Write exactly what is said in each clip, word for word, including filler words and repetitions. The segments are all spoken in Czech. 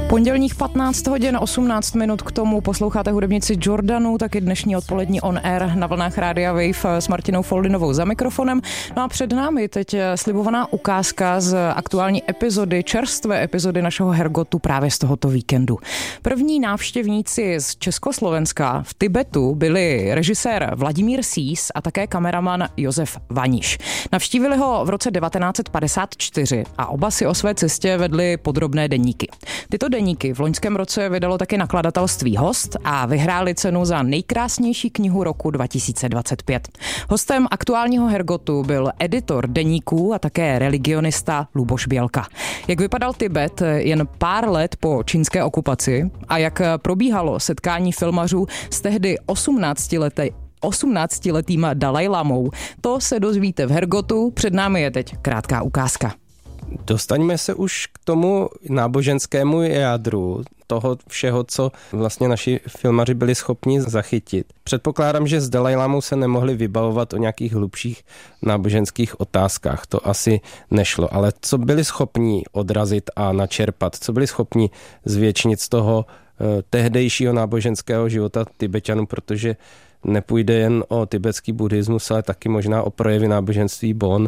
Pondělních patnáct hodin osmnáct minut k tomu posloucháte hudebnici Jordanu, taky dnešní odpolední On Air na vlnách Rádia Wave s Martinou Foldinovou za mikrofonem. No a před námi teď slibovaná ukázka z aktuální epizody, čerstvé epizody našeho Hergotu právě z tohoto víkendu. První návštěvníci z Československa v Tibetu byli režisér Vladimír Sýs a také kameraman Josef Vaniš. Navštívili ho v roce devatenáct set padesát čtyři a oba si o své cestě vedli podrobné deníky. Tyto deníky v loňském roce vydalo taky nakladatelství Host a vyhráli cenu za nejkrásnější knihu roku dva tisíce dvacet pět. Hostem aktuálního Hergotu byl editor deníků a také religionista Luboš Bělka. Jak vypadal Tibet jen pár let po čínské okupaci a jak probíhalo setkání filmařů s tehdy osmnáctiletým osmnáctiletým Dalajlamou, to se dozvíte v Hergotu. Před námi je teď krátká ukázka. Dostaňme se už k tomu náboženskému jádru toho všeho, co vlastně naši filmaři byli schopni zachytit. Předpokládám, že s Dalajlamou se nemohli vybavovat o nějakých hlubších náboženských otázkách. To asi nešlo. Ale co byli schopni odrazit a načerpat? Co byli schopni zvětšnit z toho eh, tehdejšího náboženského života Tibeťanů, protože nepůjde jen o tibetský buddhismus, ale taky možná o projevy náboženství Bon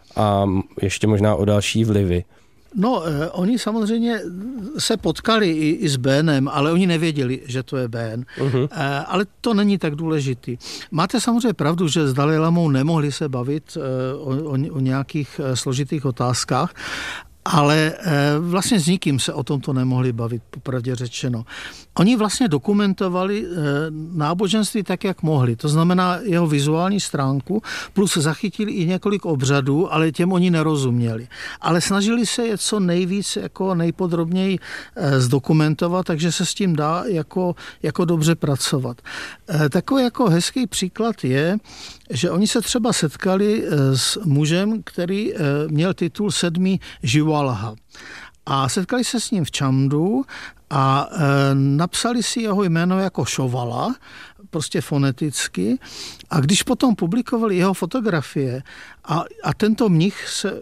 a ještě možná o další vlivy. No, eh, oni samozřejmě se potkali i, i s Bénem, ale oni nevěděli, že to je Bén. Uh-huh. Eh, ale to není tak důležitý. Máte samozřejmě pravdu, že s Dalajlamou nemohli se bavit eh, o, o, o nějakých eh, složitých otázkách, ale vlastně s nikým se o tomto nemohli bavit, popravdě řečeno. Oni vlastně dokumentovali náboženství tak, jak mohli. To znamená jeho vizuální stránku, plus zachytili i několik obřadů, ale těm oni nerozuměli. Ale snažili se je co nejvíc, jako nejpodrobněji zdokumentovat, takže se s tím dá jako, jako dobře pracovat. Takový jako hezký příklad je, že oni se třeba setkali s mužem, který měl titul sedmý Živalha. A setkali se s ním v Čamdu a e, napsali si jeho jméno jako Šovala, prostě foneticky. A když potom publikovali jeho fotografie a, a tento mnich se,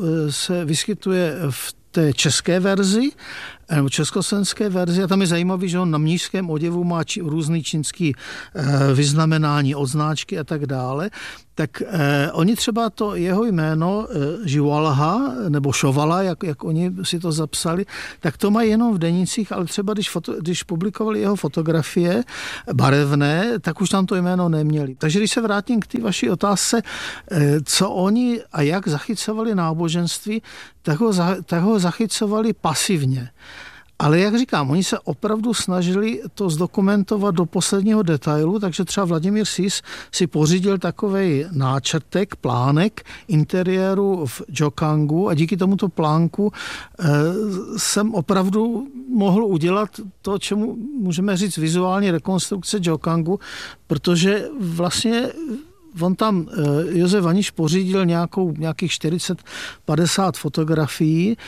se vyskytuje v té české verzi, nebo československé verzi, a tam je zajímavý, že on na mnišském oděvu má či, různý čínský eh, vyznamenání, odznáčky a tak dále, tak eh, oni třeba to jeho jméno eh, Živalha, nebo Šovala, jak, jak oni si to zapsali, tak to mají jenom v denících, ale třeba když, foto, když publikovali jeho fotografie barevné, tak už tam to jméno neměli. Takže když se vrátím k té vaší otázce, eh, co oni a jak zachycovali náboženství, tak ho, tak ho zachycovali pasivně. Ale jak říkám, oni se opravdu snažili to zdokumentovat do posledního detailu, takže třeba Vladimír Sýs si pořídil takovej náčrtek, plánek interiéru v Jokangu a díky tomuto plánku eh, jsem opravdu mohl udělat to, čemu můžeme říct vizuální rekonstrukce Jokangu, protože vlastně on tam, Josef Vaniš pořídil nějakou, nějakých čtyřicet padesát fotografií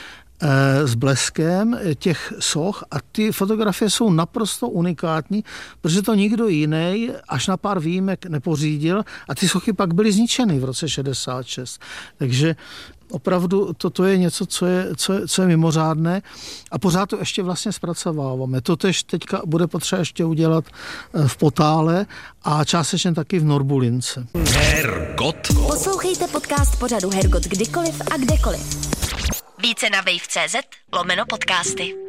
s bleskem těch soch a ty fotografie jsou naprosto unikátní, protože to nikdo jiný až na pár výjimek nepořídil a ty sochy pak byly zničeny v roce šedesát šest. Takže opravdu toto je něco, co je, co je, co je mimořádné a pořád to ještě vlastně zpracováváme. To tež teďka bude potřeba ještě udělat v Potále a částečně taky v Norbulince. Hergot. Poslouchejte podcast pořadu Hergot kdykoliv a kdekoliv. Více na wave tečka cz lomeno podcasty.